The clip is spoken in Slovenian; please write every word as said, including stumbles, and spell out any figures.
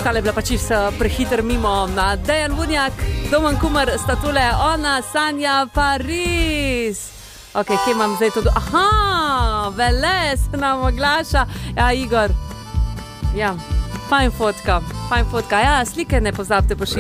tale je bila pa čisto prehiter mimo. Na Dejan Vunjak, Domen Kumer sta tule, ona, Sanja, Paris. Ok, kje imam zdaj to? Aha, Vele se nam oglaša. Ja, Igor. Ja, fajn fotka, fajn fotka. Ja, slike ne pozabite pošiljati.